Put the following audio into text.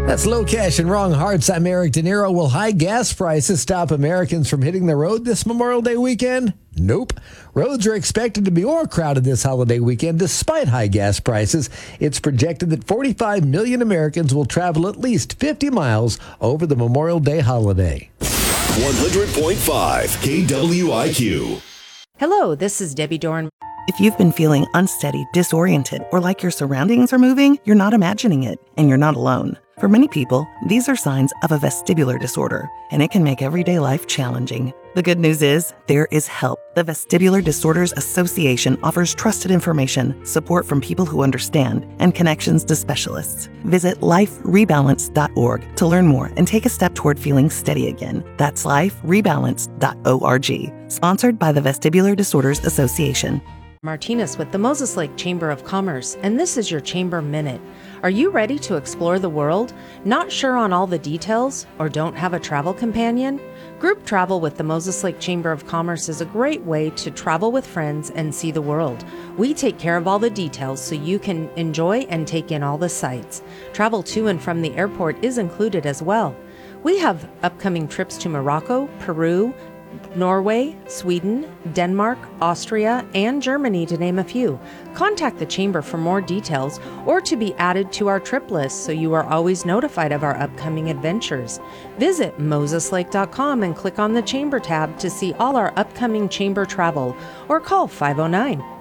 That's Low Cash and Wrong Hearts. I'm Eric De Niro. Will high gas prices stop Americans from hitting the road this Memorial Day weekend? Nope. Roads are expected to be more crowded this holiday weekend despite high gas prices. It's projected that 45 million Americans will travel at least 50 miles over the Memorial Day holiday. 100.5 KWIQ. Hello, this is Debbie Dorn. If you've been feeling unsteady, disoriented, or like your surroundings are moving, you're not imagining it, and you're not alone. For many people, these are signs of a vestibular disorder, and it can make everyday life challenging. The good news is, there is help. The Vestibular Disorders Association offers trusted information, support from people who understand, and connections to specialists. Visit liferebalance.org to learn more and take a step toward feeling steady again. That's liferebalance.org. Sponsored by the Vestibular Disorders Association. Martinez with the Moses Lake Chamber of Commerce, and this is your Chamber Minute. Are you ready to explore the world? Not sure on all the details, or don't have a travel companion? Group travel with the Moses Lake Chamber of Commerce is a great way to travel with friends and see the world. We take care of all the details so you can enjoy and take in all the sights. Travel to and from the airport is included as well. We have upcoming trips to Morocco, Peru, Norway, Sweden, Denmark, Austria, and Germany, to name a few. Contact the Chamber for more details or to be added to our trip list so you are always notified of our upcoming adventures. Visit moseslake.com and click on the Chamber tab to see all our upcoming Chamber travel, or call 509